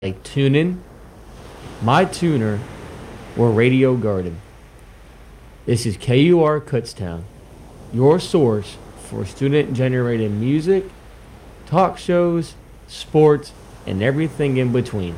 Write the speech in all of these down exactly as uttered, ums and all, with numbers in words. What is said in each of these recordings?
like TuneIn, MyTuner, or Radio Garden. This is K U R Kutztown, your source for student-generated music, talk shows, sports, and everything in between.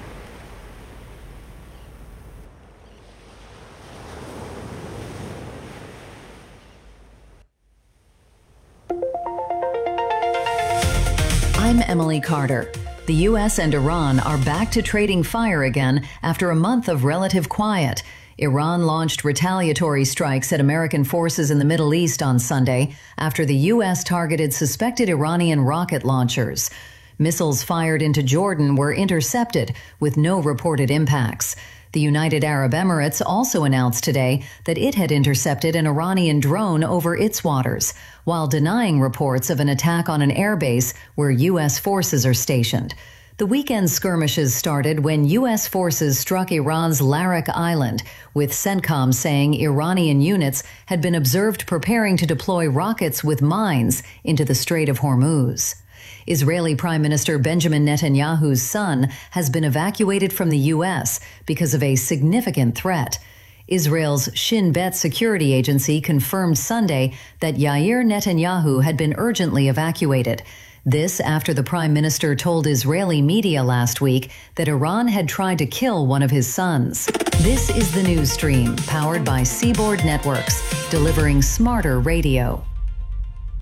I'm Emily Carter. The U S and Iran are back to trading fire again after a month of relative quiet. Iran launched retaliatory strikes at American forces in the Middle East on Sunday after the U S targeted suspected Iranian rocket launchers. Missiles fired into Jordan were intercepted with no reported impacts. The United Arab Emirates also announced today that it had intercepted an Iranian drone over its waters, while denying reports of an attack on an airbase where U S forces are stationed. The weekend skirmishes started when U S forces struck Iran's Larak Island, with CENTCOM saying Iranian units had been observed preparing to deploy rockets with mines into the Strait of Hormuz. Israeli Prime Minister Benjamin Netanyahu's son has been evacuated from the U S because of a significant threat. Israel's Shin Bet security agency confirmed Sunday that Yair Netanyahu had been urgently evacuated. This after the prime minister told Israeli media last week that Iran had tried to kill one of his sons. This is the news stream powered by Seaboard Networks, delivering smarter radio.